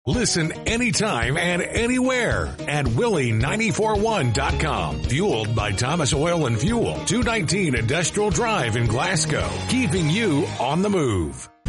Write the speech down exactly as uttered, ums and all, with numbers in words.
Listen anytime and anywhere at Willie nine four one dot com. Fueled by Thomas Oil and Fuel, two nineteen Industrial Drive in Glasgow. Keeping you on the move.